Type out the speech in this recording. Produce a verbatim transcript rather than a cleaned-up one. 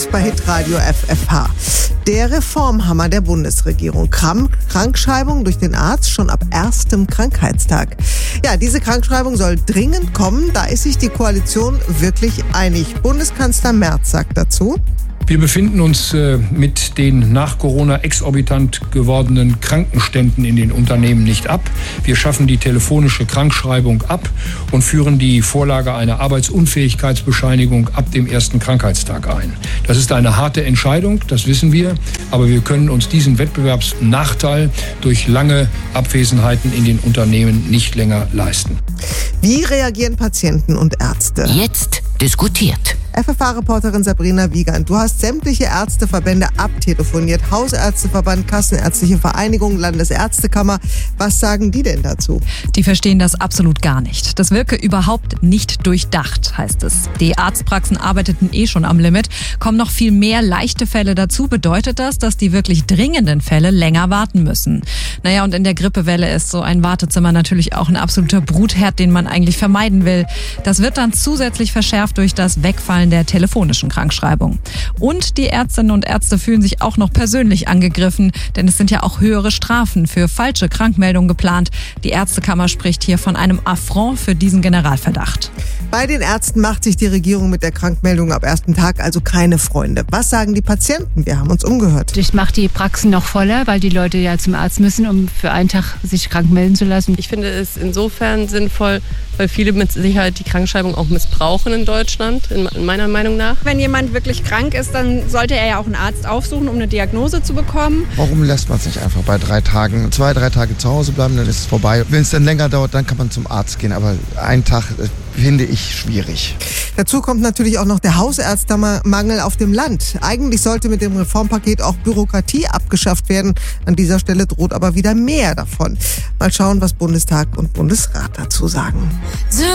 News bei Hitradio F F H. Der Reformhammer der Bundesregierung. Krank- Krankschreibung durch den Arzt schon ab erstem Krankheitstag. Ja, diese Krankschreibung soll dringend kommen. Da ist sich die Koalition wirklich einig. Bundeskanzler Merz sagt dazu: Wir befinden uns äh, mit den nach Corona exorbitant gewordenen Krankenständen in den Unternehmen nicht ab. Wir schaffen die telefonische Krankschreibung ab und führen die Vorlage einer Arbeitsunfähigkeitsbescheinigung ab dem ersten Krankheitstag ein. Das ist eine harte Entscheidung, das wissen wir, aber wir können uns diesen Wettbewerbsnachteil durch lange Abwesenheiten in den Unternehmen nicht länger leisten. Wie reagieren Patienten und Ärzte? Jetzt diskutiert. F F H-Reporterin Sabrina Wiegand, du hast sämtliche Ärzteverbände abtelefoniert. Hausärzteverband, Kassenärztliche Vereinigung, Landesärztekammer. Was sagen die denn dazu? Die verstehen das absolut gar nicht. Das wirke überhaupt nicht durchdacht, heißt es. Die Arztpraxen arbeiteten eh schon am Limit. Kommen noch viel mehr leichte Fälle dazu, bedeutet das, dass die wirklich dringenden Fälle länger warten müssen. Naja, und in der Grippewelle ist so ein Wartezimmer natürlich auch ein absoluter Brutherd, den man eigentlich vermeiden will. Das wird dann zusätzlich verschärft durch das Wegfallen der telefonischen Krankschreibung. Und die Ärztinnen und Ärzte fühlen sich auch noch persönlich angegriffen, denn es sind ja auch höhere Strafen für falsche Krankmeldungen geplant. Die Ärztekammer spricht hier von einem Affront für diesen Generalverdacht. Bei den Ärzten macht sich die Regierung mit der Krankmeldung ab ersten Tag also keine Freunde. Was sagen die Patienten? Wir haben uns umgehört. Das macht die Praxen noch voller, weil die Leute ja zum Arzt müssen, um für einen Tag sich krank melden zu lassen. Ich finde es insofern sinnvoll, weil viele mit Sicherheit die Krankschreibung auch missbrauchen in Deutschland, in meiner Meinung nach. Wenn jemand wirklich krank ist, dann sollte er ja auch einen Arzt aufsuchen, um eine Diagnose zu bekommen. Warum lässt man es nicht einfach bei drei Tagen, zwei, drei Tage zu Hause bleiben, dann ist es vorbei. Wenn es dann länger dauert, dann kann man zum Arzt gehen, aber einen Tag äh, finde ich schwierig. Dazu kommt natürlich auch noch der Hausärztemangel auf dem Land. Eigentlich sollte mit dem Reformpaket auch Bürokratie abgeschafft werden. An dieser Stelle droht aber wieder mehr davon. Mal schauen, was Bundestag und Bundesrat dazu sagen. So